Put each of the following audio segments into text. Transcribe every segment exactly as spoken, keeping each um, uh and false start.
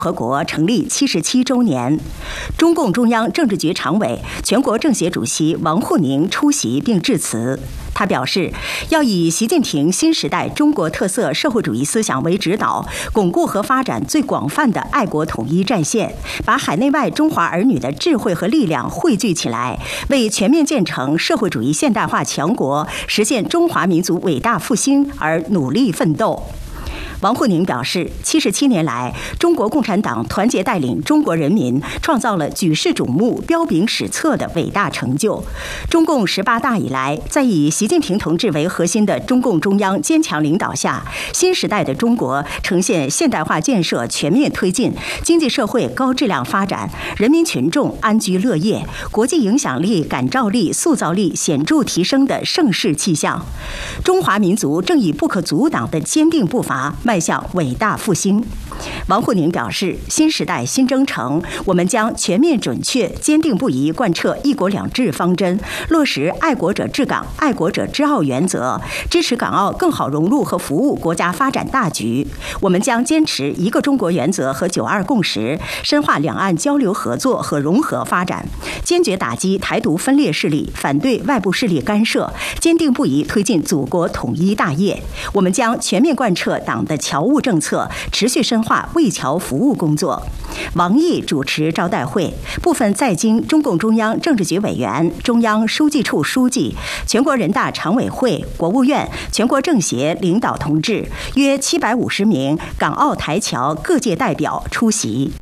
共和国成立七十七周年，中共中央政治局常委、全国政协主席王沪宁出席并致辞。他表示，要以习近平新时代中国特色社会主义思想为指导，巩固和发展最广泛的爱国统一战线，把海内外中华儿女的智慧和力量汇聚起来，为全面建成社会主义现代化强国、实现中华民族伟大复兴而努力奋斗。王沪宁表示，七十七年来，中国共产党团结带领中国人民，创造了举世瞩目、彪炳史册的伟大成就。中共十八大以来，在以习近平同志为核心的中共中央坚强领导下，新时代的中国呈现现代化建设全面推进、经济社会高质量发展、人民群众安居乐业、国际影响力、感召力、塑造力显著提升的盛世气象。中华民族正以不可阻挡的坚定步伐迈向伟大复兴。王沪宁表示，新时代新征程，我们将全面准确、坚定不移贯彻一国两制方针，落实爱国者治港、爱国者治澳原则，支持港澳更好融入和服务国家发展大局。我们将坚持一个中国原则和九二共识，深化两岸交流合作和融合发展，坚决打击台独分裂势力，反对外部势力干涉，坚定不移推进祖国统一大业。我们将全面贯彻党的侨务政策，持续深化为侨服务工作。王毅主持招待会，部分在京中共中央政治局委员、中央书记处书记、全国人大常委会、国务院、全国政协领导同志约七百五十名港澳台侨各界代表出席。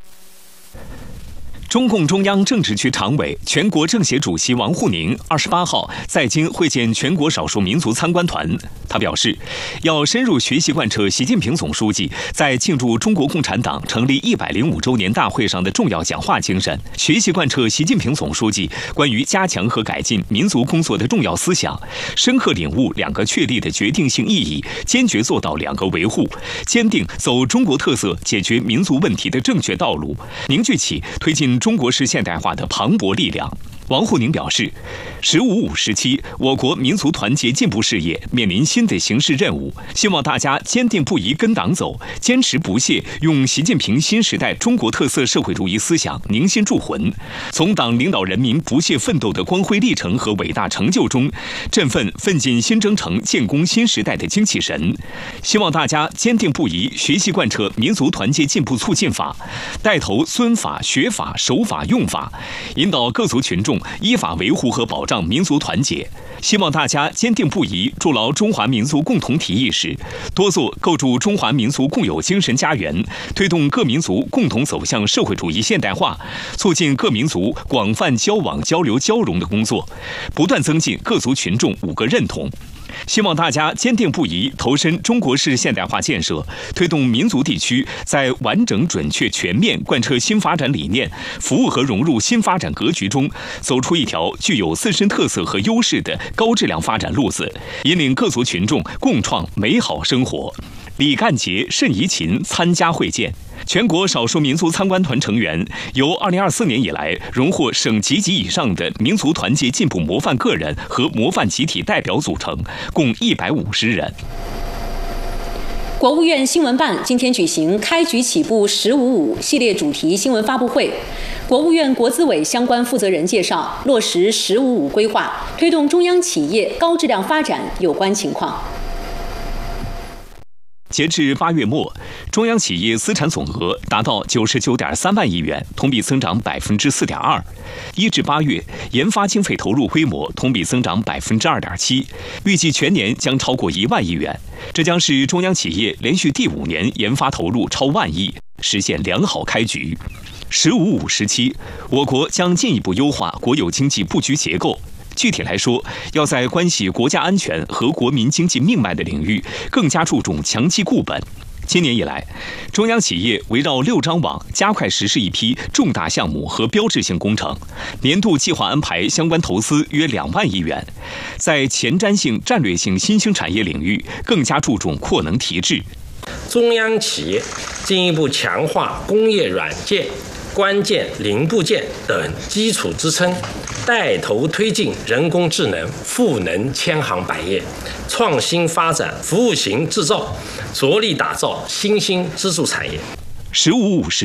中共中央政治局常委、全国政协主席王沪宁二十八号在京会见全国少数民族参观团。他表示，要深入学习贯彻习近平总书记在庆祝中国共产党成立一百零五周年大会上的重要讲话精神，学习贯彻习近平总书记关于加强和改进民族工作的重要思想，深刻领悟两个确立的决定性意义，坚决做到两个维护，坚定走中国特色解决民族问题的正确道路，凝聚起推进中国式现代化的磅礴力量。王沪宁表示，十五五时期，我国民族团结进步事业面临新的形势任务，希望大家坚定不移跟党走，坚持不懈用习近平新时代中国特色社会主义思想凝心铸魂，从党领导人民不懈奋斗的光辉历程和伟大成就中，振奋奋进新征程、建功新时代的精气神。希望大家坚定不移学习贯彻民族团结进步促进法，带头遵法、学法、守法、用法，引导各族群众依法维护和保障民族团结。希望大家坚定不移筑牢中华民族共同体意识，多做构筑中华民族共有精神家园，推动各民族共同走向社会主义现代化，促进各民族广泛交往交流交融的工作，不断增进各族群众五个认同。希望大家坚定不移投身中国式现代化建设，推动民族地区在完整、准确、全面贯彻新发展理念，服务和融入新发展格局中，走出一条具有自身特色和优势的高质量发展路子，引领各族群众共创美好生活。李干杰、盛怡琴参加会见。全国少数民族参观团成员由二零二四年以来荣获省级及以上的民族团结进步模范个人和模范集体代表组成，共一百五十人。 国务院新闻办今天举行开局起步十五五系列主题新闻发布会。国务院国资委相关负责人介绍落实十五五规划，推动中央企业高质量发展有关情况。 截至八月末，中央企业资产总额达到九十九点三万亿元，同比增长百分之四点二。一至八月，研发经费投入规模同比增长百分之二点七，预计全年将超过一万亿元。这将是中央企业连续第五年研发投入超万亿，实现良好开局。十五五时期，我国将进一步优化国有经济布局结构。具体来说，要在关系国家安全和国民经济命脉的领域更加注重强基固本。今年以来，中央企业围绕六张网加快实施一批重大项目和标志性工程，年度计划安排相关投资约两万亿元，在前瞻性、战略性新兴产业领域更加注重扩能提质。 中央企业进一步强化工业软件、关键零部件等基础支撑，带头推进人工智能、赋能千行百业，创新发展服务型制造，着力打造新兴支柱产业。 十五五十。